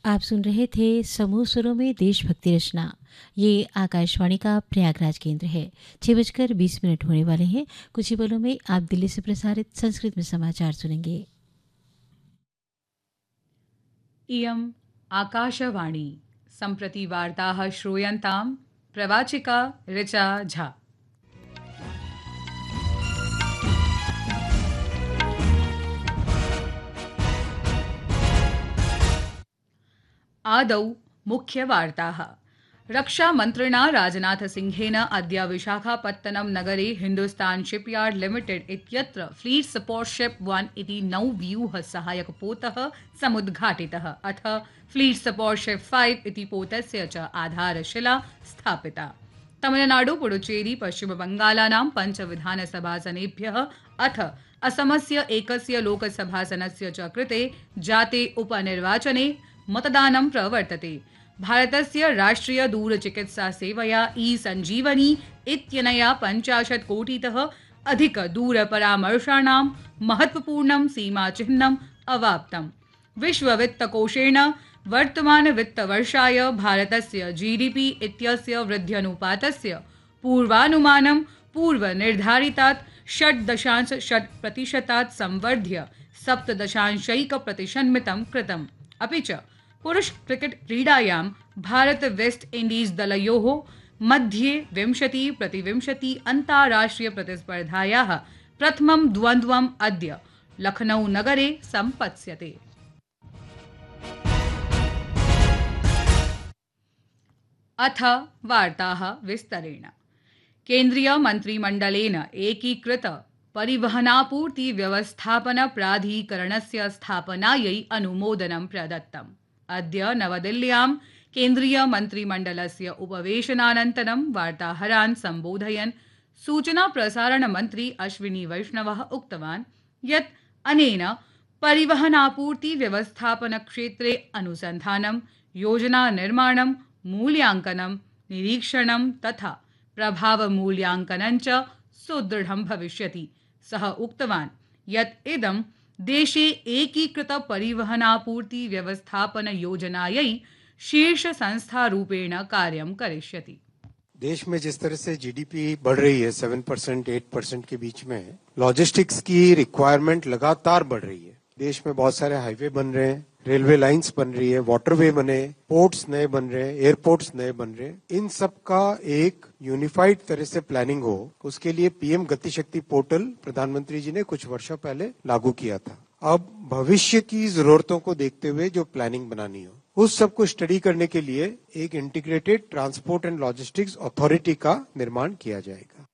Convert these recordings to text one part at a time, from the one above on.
आप सुन रहे थे समूह सुरों में देशभक्ति रचना। ये आकाशवाणी का प्रयागराज केंद्र है। 6:20 होने वाले हैं। कुछ ही पलों में आप दिल्ली से प्रसारित संस्कृत में समाचार सुनेंगे। इयम् आकाशवाणी सम्प्रति वार्ताः श्रूयन्तां प्रवाचिका ऋचा झा। आदौ मुख्यवार्ताः। रक्षामन्त्रिणा राजनाथसिंहेन अद्य विशाखापत्तनम नगरे हिन्दुस्तान शिपयार्ड लिमिटेड इत्यत्र फ्लीट सपोर्ट शिप 1 इति नौव्यूह सहायकपोतः समुद्घाटितः। अथ फ्लीट सपोर्ट शिप 5 इति पोतस्य च आधारशिला स्थापिता। तमिलनाडु, पुडुचेरी, पश्चिमबंगालानां पञ्चविधानसभासनेभ्यः अथ असमस्य एकस्य लोकसभासनस्य च कृते जाते उपनिर्वाचने मतदानं प्रवर्तते। भारतस्य राष्ट्रिय दूरचिकित्सा सेवया ई-संजीवनी इत्यनया 50 कोटितः अधिक दूरपरामर्शाणां महत्वपूर्णं सीमाचिह्नम् अवाप्तम्। विश्ववित्तकोषेण वर्तमान वित्तवर्षाय भारतस्य जीडीपी इत्यस्य वृद्ध्यनुपातस्य पूर्वानुमानं पूर्वनिर्धारितात् 6.6% संवर्ध्य 7.1% कृतम्। अपि च पुरुष क्रिकेट क्रीडायां भारत वेस्ट इंडीज दलयोः मध्ये 20-20 अन्ताराष्ट्रिय प्रतिस्पर्धायाः प्रथमं द्वन्द्वम् अद्य लखनऊ नगरे सम्पत्स्यते। अथ वार्ताः विस्तरेण। केन्द्रीय मन्त्रिमण्डलेन एकीकृत परिवहनापूर्ति व्यवस्थापन प्राधिकरणस्य स्थापनायै अनुमोदनं प्रदत्तम्। अद्य नवदिल्ल्यां केन्द्रीय मन्त्रिमण्डलस्य उपवेशनानन्तरं वार्ताहरान् सम्बोधयन् सूचना प्रसारण मन्त्री अश्विनी वैष्णवः उक्तवान् यत् अनेन परिवहनापूर्ति व्यवस्थापन क्षेत्रे अनुसन्धानं, योजना निर्माणं, मूल्यांकनं, निरीक्षणं तथा प्रभावमूल्यांकनं च सुदृढं भविष्यति। सः उक्तवान् यत् इदं देशे एकीकृत परिवहनापूर्ति व्यवस्थापन योजनायै शीर्ष संस्था रूपेण कार्यं करिष्यति। देश में जिस तरह से जीडीपी बढ़ रही है 7%, 8% के बीच में, लॉजिस्टिक्स की रिक्वायरमेंट लगातार बढ़ रही है। देश में बहुत सारे हाईवे बन रहे हैं, रेलवे लाइंस बन रही है, वाटरवे बने, पोर्ट्स नए बन रहे हैं, एयरपोर्ट्स नए बन रहे हैं। इन सब का एक यूनिफाइड तरह से प्लानिंग हो, उसके लिए पीएम गति शक्ति पोर्टल प्रधानमंत्री जी ने कुछ वर्षों पहले लागू किया था। अब भविष्य की जरूरतों को देखते हुए जो प्लानिंग बनानी हो, उस सब को स्टडी करने के लिए एक integrated transport and logistics authority का निर्माण किया जाएगा।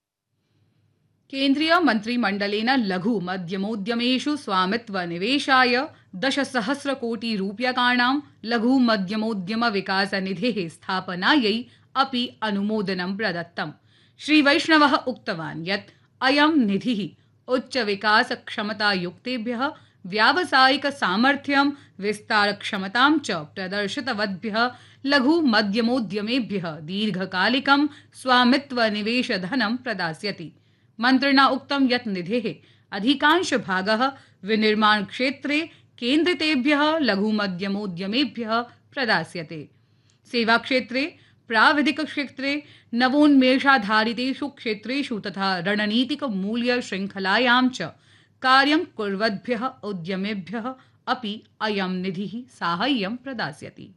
केन्द्रीय मन्त्रिमण्डलेन लघु मध्यमोद्यमेषु स्वामित्व निवेशाय 10,000 कोटि रूप्यकाणां लघु मध्यमोद्यम विकास निधेः स्थापनायै अपि अनुमोदनं प्रदत्तम्। श्री वैष्णवः उक्तवान् यत् अयं निधिः उच्च विकास क्षमता युक्तेभ्यः व्यावसायिक सामर्थ्यं विस्तार क्षमतां च प्रदर्शितवद्भ्यः लघु मध्यमोद्यमेभ्यः दीर्घकालिकं स्वामित्व निवेश धनं प्रदास्यति। मन्त्रिणा उक्तं यत् निधेः अधिकांश भागः विनिर्माण क्षेत्रे केन्द्रितेभ्यः लघु मध्यमोद्यमेभ्यः प्रदास्यते। सेवा क्षेत्रे, प्राविधिक क्षेत्रे, नवोन्मेषाधारितेषु क्षेत्रेषु तथा रणनीतिक मूल्य श्रृंखलायां च कार्यं कुर्वद्भ्यः उद्यमेभ्यः अपि अयं निधिः साहाय्यं प्रदास्यति।